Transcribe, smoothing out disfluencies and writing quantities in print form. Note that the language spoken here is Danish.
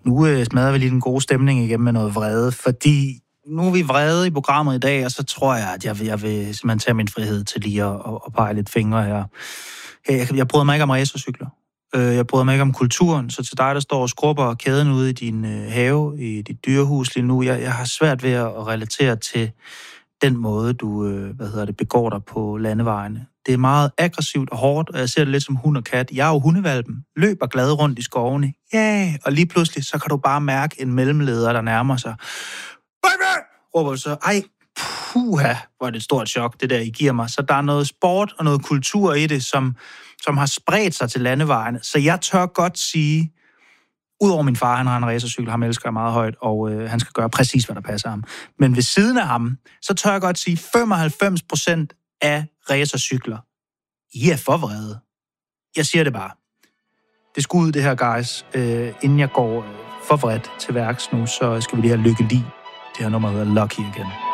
Nu smadrer vi lige den gode stemning igen med noget vrede, fordi nu er vi vrede i programmet i dag, og så tror jeg, at jeg vil simpelthen tage min frihed til lige at pege lidt fingre her. Jeg bryder mig ikke om racercykler. Jeg bryder mig ikke om kulturen, så til dig, der står og skrubber kæden ude i din have, i dit dyrehus lige nu, jeg har svært ved at relatere til den måde, du begår dig på landevejene. Det er meget aggressivt og hårdt, og jeg ser det lidt som hund og kat. Jeg er jo hundevalpen, løber glad rundt i skovene. Yeah! Og lige pludselig, så kan du bare mærke en mellemleder, der nærmer sig. Baby! Råber du så, ej, puha, hvor er det et stort chok, det der, I giver mig. Så der er noget sport og noget kultur i det, som har spredt sig til landevejene. Så jeg tør godt sige, udover min far, han har en racercykel, ham elsker jeg meget højt, og han skal gøre præcis, hvad der passer ham. Men ved siden af ham, så tør jeg godt sige, 95% af racercykler, I er for vrede. Jeg siger det bare. Det skal ud, det her, guys. Inden jeg går for vredt til værks nu, så skal vi lige have Lykke Li. Det her nummer hedder Lucky igen.